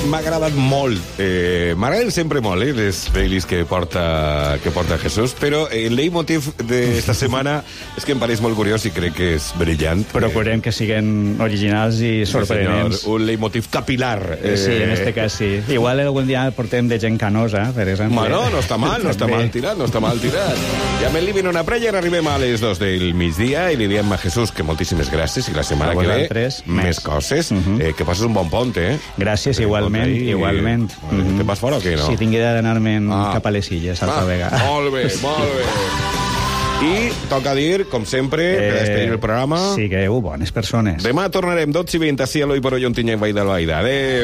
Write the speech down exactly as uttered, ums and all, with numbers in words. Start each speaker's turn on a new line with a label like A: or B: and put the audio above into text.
A: m'ha agradat molt. Eh, M'agraden sempre molt, eh, les pel·lis que porta, que porta Jesús, però el leitmotiv d'esta setmana és que em pareix molt curiós i crec que és brillant.
B: Procurem que siguin originals i sorprenents.
A: Sí, un leitmotiv capilar.
B: Eh... Sí, en este cas sí. Igual algun dia portem de gent canosa, per exemple.
A: Bueno, no està mal, no està mal tirat, no està mal tirat. Ja me li viene una prella, arribem a les dos del migdia i li diem a Jesús que moltíssimes gràcies i la setmana que ve
B: tres,
A: més, més coses. Uh -huh. eh, que passes un bon pont, eh?
B: Gràcies, igualment, i... igualment.
A: Uh -huh. Te'n vas fora o què, no?
B: Sí, tinc idea d'anar-me'n ah. cap a les Illes, a Alta Vega.
A: Molt bé, molt bé. I toca dir, com sempre, eh, per despedir el programa...
B: Sigueu bones persones.
A: Demà tornarem dotze i vint a Cielo i per Ollontiny i Vall d'Albaida. Adéu.